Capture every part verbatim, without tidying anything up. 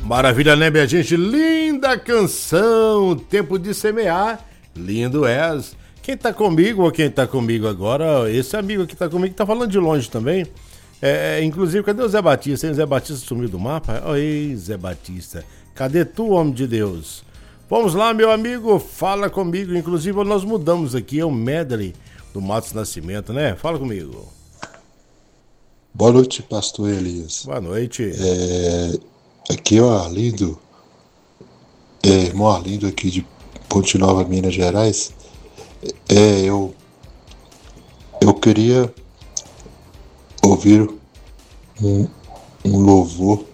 Maravilha, né, minha gente? Linda canção, tempo de semear, lindo és. Quem tá comigo ou quem tá comigo agora, esse amigo que tá comigo tá falando de longe também. É, inclusive, cadê o Zé Batista? Hein? Zé Batista sumiu do mapa? Oi, Zé Batista, cadê tu, homem de Deus? Vamos lá, meu amigo, fala comigo. Inclusive, nós mudamos aqui, é o medley do Matos Nascimento, né? Fala comigo. Boa noite, pastor Elias. Boa noite. É, aqui é o Arlindo, é, irmão Arlindo aqui de Ponte Nova, Minas Gerais. É, eu, eu queria ouvir um, um louvor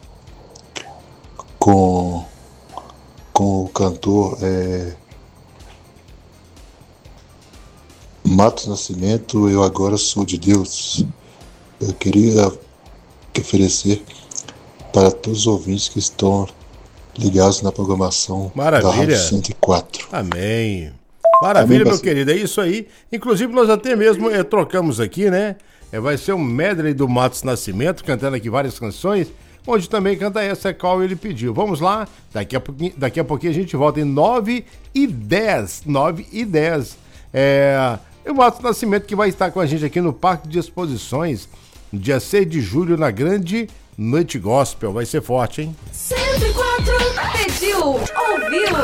com, com o cantor é, Matos Nascimento, Eu Agora Sou de Deus. Eu queria oferecer para todos os ouvintes que estão ligados na programação Maravilha. da Rádio cento e quatro. Amém. Maravilha, Amém, meu querido, é isso aí. Inclusive, nós até mesmo é, trocamos aqui, né? É, vai ser um medley do Matos Nascimento, cantando aqui várias canções, onde também canta essa qual ele pediu. Vamos lá, daqui a pouquinho, daqui a, pouquinho a gente volta em nove e dez. nove e dez. É, o Matos Nascimento que vai estar com a gente aqui no Parque de Exposições, no dia seis de julho, na grande Noite Gospel. Vai ser forte, hein? cento e quatro pediu, ouviu.